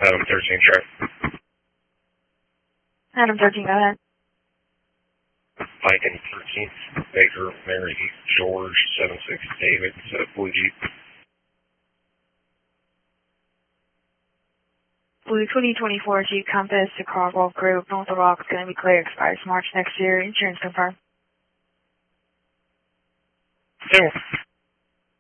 Adam 13, track. Adam 13, go ahead. Pike and 13th, Baker, Mary, George, 76, David, Blue Jeep. Blue 2024 Jeep Compass to Carl Golf Group, North of Rock is going to be clear, expires March next year. Insurance confirmed. Yeah.